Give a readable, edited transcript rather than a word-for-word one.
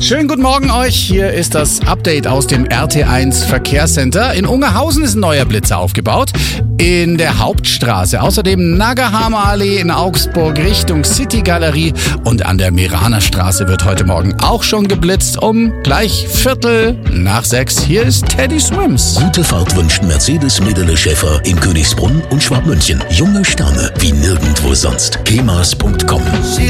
Schönen guten Morgen euch. Hier ist das Update aus dem RT1 Verkehrscenter. In Ungerhausen ist ein neuer Blitzer aufgebaut. In der Hauptstraße. Außerdem Nagahama Allee in Augsburg Richtung City Galerie. Und an der Meraner Straße wird heute Morgen auch schon geblitzt. Um gleich 5:45. Hier ist Teddy Swims. Gute Fahrt wünscht Mercedes Medele Schäfer in Königsbrunn und Schwabmünchen. Junge Sterne wie nirgendwo sonst. kemas.com